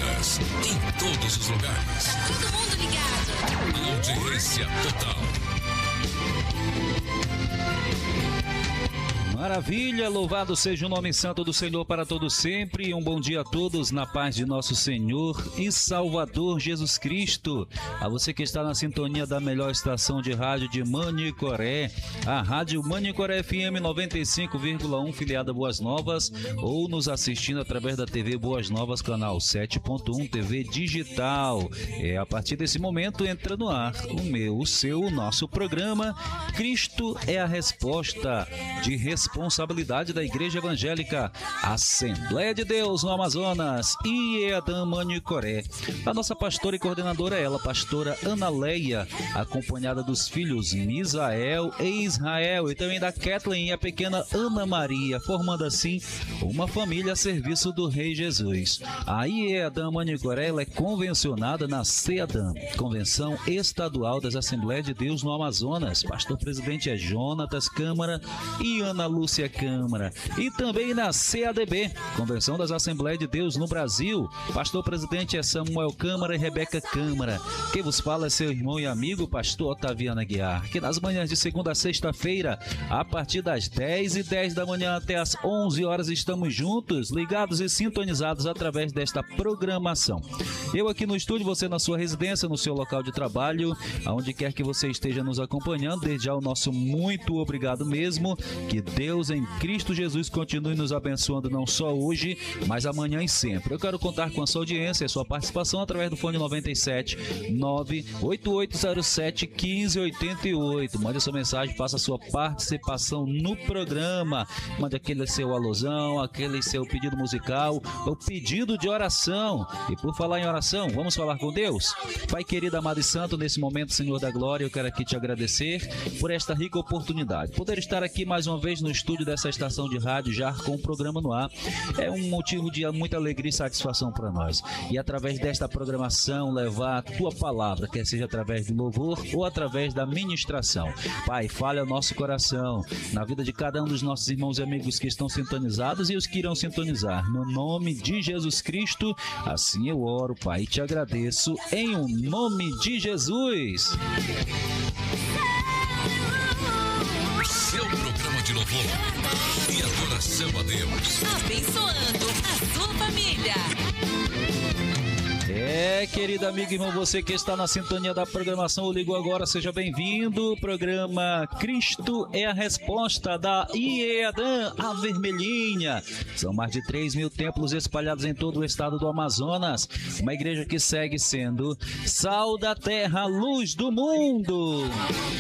Campinas, em todos os lugares. Tá todo mundo ligado. Audiência total. Maravilha, louvado seja o nome santo do Senhor para todos sempre. Um bom dia a todos na paz de nosso Senhor e Salvador Jesus Cristo. A você que está na sintonia da melhor estação de rádio de Manicoré, a Rádio Manicoré FM 95,1, filiada Boas Novas, ou nos assistindo através da TV Boas Novas, canal 7.1 TV Digital. A partir desse momento entra no ar o nosso programa Cristo é a Resposta, de responsabilidade da Igreja Evangélica Assembleia de Deus no Amazonas, IEADAM Manicoré. A nossa pastora e coordenadora é ela, pastora Ana Leia, acompanhada dos filhos Misael e Israel, e também da Kathleen e a pequena Ana Maria, formando assim uma família a serviço do Rei Jesus. A IEADAM Manicoré é convencionada na CEADAM, Convenção Estadual das Assembleias de Deus no Amazonas. Pastor presidente é Jonatas Câmara e Ana Lúcia Câmara. E também na CADB, Convenção das Assembleias de Deus no Brasil. Pastor presidente é Samuel Câmara e Rebeca Câmara. Quem vos fala é seu irmão e amigo, pastor Otaviano Aguiar, que nas manhãs de segunda a sexta-feira, a partir das 10h10 da manhã até as 11 horas, estamos juntos, ligados e sintonizados através desta programação. Eu aqui no estúdio, você na sua residência, no seu local de trabalho, aonde quer que você esteja nos acompanhando, desde já o nosso muito obrigado mesmo. Que Deus em Cristo Jesus continue nos abençoando não só hoje, mas amanhã e sempre. Eu quero contar com a sua audiência e a sua participação através do fone 97 98807 1588. Mande a sua mensagem, faça a sua participação no programa. Mande aquele seu alusão, aquele seu pedido musical, o pedido de oração. E por falar em oração, vamos falar com Deus? Pai querido, amado e santo, nesse momento, Senhor da glória, eu quero aqui te agradecer por esta rica oportunidade. Poder estar aqui mais uma vez no estúdio dessa estação de rádio, já com o programa no ar, é um motivo de muita alegria e satisfação para nós. E através desta programação, levar a tua palavra, quer seja através do louvor ou através da ministração. Pai, fale ao nosso coração, na vida de cada um dos nossos irmãos e amigos que estão sintonizados e os que irão sintonizar. No nome de Jesus Cristo, assim eu oro, Pai, e te agradeço em o nome de Jesus. Seu programa de louvor e adoração a Deus, Abençoando a sua família. Querido amigo e irmão, você que está na sintonia da programação, eu ligo agora, seja bem-vindo. Programa Cristo é a Resposta da IEADAM, a Vermelhinha. São mais de 3.000 templos espalhados em todo o estado do Amazonas. Uma igreja que segue sendo sal da terra, luz do mundo.